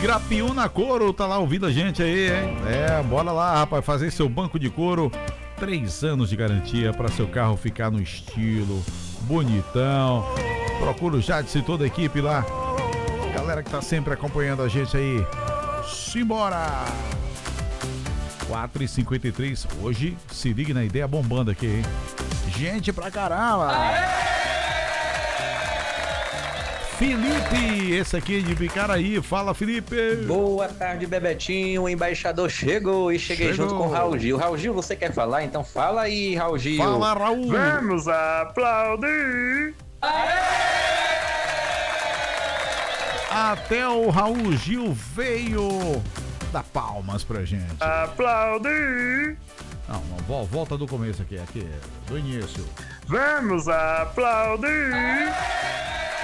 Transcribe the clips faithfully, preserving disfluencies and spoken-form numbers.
Grapiúna Couro tá lá ouvindo a gente aí, hein? É, bora lá, rapaz, fazer seu banco de couro. Três anos de garantia para seu carro ficar no estilo, bonitão. Procura o Jadson e toda a equipe lá. Galera que tá sempre acompanhando a gente aí. Simbora! quatro e cinquenta e três. Hoje, se ligue na ideia bombando aqui, hein? Gente pra caramba! Aê! Felipe, esse aqui de Picaraí. Fala, Felipe. Boa tarde, Bebetinho. O embaixador chegou e cheguei chegou. junto com o Raul Gil. Raul Gil, você quer falar? Então fala aí, Raul Gil. Fala, Raul. Vamos aplaudir. Aê! Até o Raul Gil veio dar palmas pra gente. Aplaudir. Não, não, volta do começo aqui, aqui, do início. Vamos aplaudir. Aê!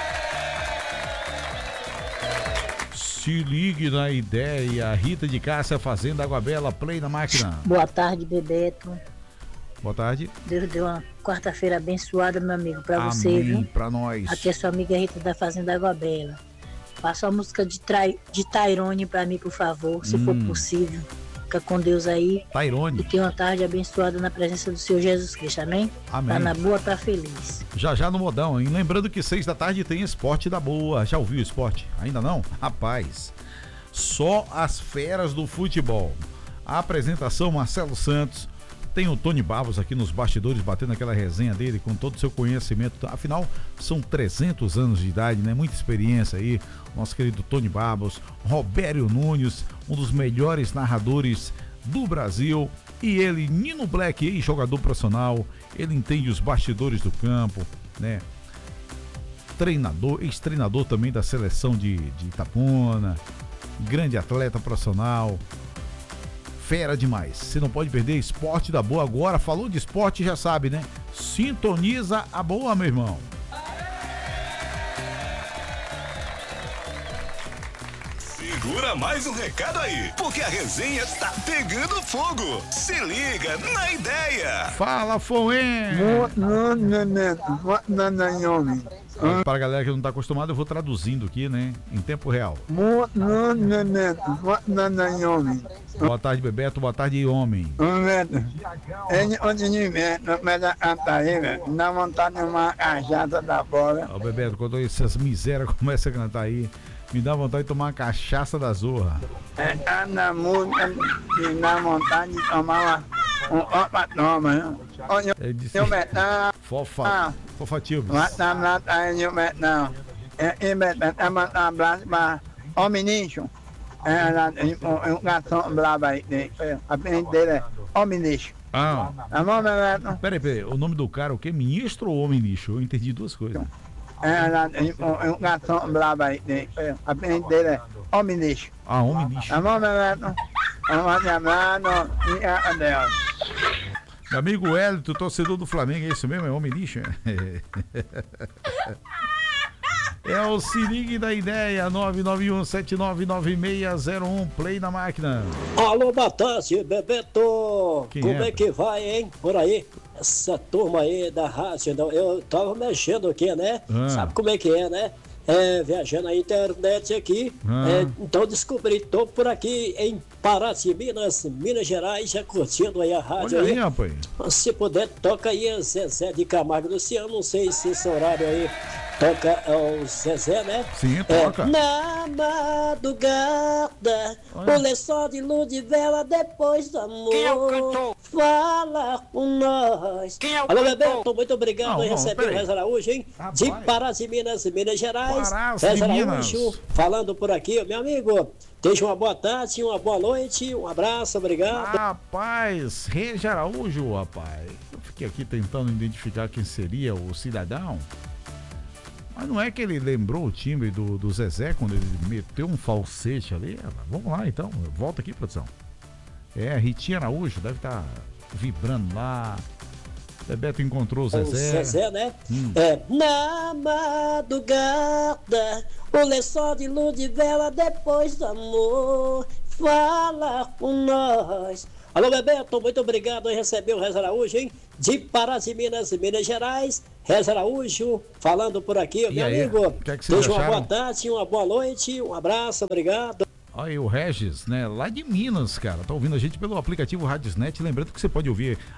Se ligue na ideia. Rita de Cássia fazendo Água Bela, play na máquina. Boa tarde, Bebeto. Boa tarde. Deus deu uma quarta-feira abençoada, meu amigo, pra Amém, você, viu? Pra nós. Aqui é sua amiga Rita da Fazenda Água Bela. Passa a música de, trai... de Tairone pra mim, por favor, se hum. for possível. Fica com Deus aí. Tairone. E tenha uma tarde abençoada na presença do Senhor Jesus Cristo, amém? Amém. Tá na boa, tá feliz. Já já no modão, hein? Lembrando que seis da tarde tem Esporte da Boa. Já ouviu o esporte? Ainda não? Rapaz, só as feras do futebol. A apresentação, Marcelo Santos. Tem o Tony Barros aqui nos bastidores, batendo aquela resenha dele com todo o seu conhecimento. Afinal, são trezentos anos de idade, né? Muita experiência aí. Nosso querido Tony Barros, Robério Nunes, um dos melhores narradores do Brasil. E ele, Nino Black, ex-jogador profissional. Ele entende os bastidores do campo, né? Treinador, ex-treinador também da seleção de, de Itapona. Grande atleta profissional. Fera demais, você não pode perder Esporte da Boa. Agora, falou de esporte, já sabe, né? Sintoniza a boa, meu irmão. Segura mais um recado aí, porque a resenha tá pegando fogo. Se liga na ideia. Fala, Foen. Para a galera que não tá acostumada, eu vou traduzindo aqui, né? Em tempo real. Boa tarde, Bebeto. Boa tarde, homem. Na vontade de uma cajada da bola. Ó, Bebeto, quando essas misérias começam a cantar aí, me dá vontade de tomar uma cachaça da zorra. É, na música, me dá vontade de tomar uma, um opa toma. Ele disse, eu meto, fofa, fofa tio. Mata, mata, eu meto, não. E meto, é mandar um abraço para o ministro. É, um garçom brabo aí, a frente dele é o ministro. Ah. Tá bom, Bebeto? Peraí, peraí, o nome do cara, o que? Ministro ou homem lixo? Eu entendi duas coisas. É, um garçom brabo aí, a frente dele é o ministro. Ah, homem lixo. Tá bom, Bebeto? Vamos abraço e adeus. Meu amigo Hélito, torcedor do Flamengo, é isso mesmo? É homem lixo? É o Se Ligue da Ideia, nove nove um sete nove nove seis zero um, play na máquina. Alô, boa tarde, Bebeto. Quem Como é? é que vai, hein? Por aí, essa turma aí da rádio, eu tava mexendo aqui, né? Ah. Sabe como é que é, né? É, viajando na internet aqui, Ah. é, então descobri, tô por aqui em Paraty, Minas, Minas Gerais, já curtindo aí a rádio. Olha aí, aí. rapaz. Se puder, toca aí Zezé de Camargo e Luciano, não sei se esse horário aí toca o Zezé, né? Sim, toca. É, na madrugada, Olha. o lençol de luz de vela depois do amor. Quem é o cantor? Fala com nós. Quem é o Alô, cantor? Bebeto, muito obrigado Não, em não, receber peraí. o Reza Araújo, hein? Rapaz. De Paraty, Minas, Minas Gerais. Paraty, Reza Minas. Araújo, falando por aqui, meu amigo. Tenha uma boa tarde, uma boa noite, um abraço, obrigado. Rapaz, Rege Araújo, rapaz. Eu fiquei aqui tentando identificar quem seria o cidadão. Mas não é que ele lembrou o timbre do, do Zezé quando ele meteu um falsete ali? Vamos lá então, volta aqui, produção. É, Ritinha Araújo deve estar vibrando lá. Bebeto encontrou o O Zezé. Zezé, né? Hum. É, na madrugada, o lençol de luz de vela depois do amor. Fala com nós. Alô, Bebeto, muito obrigado em receber o Reza Araújo, hein? De Paraty, Minas, Minas Gerais. Reza Araújo, falando por aqui, E meu aí, amigo. o que é que vocês Tenha uma acharam? boa tarde, uma boa noite, um abraço, obrigado. Olha aí o Regis, né? Lá de Minas, cara. Tá ouvindo a gente pelo aplicativo Radiosnet. Lembrando que você pode ouvir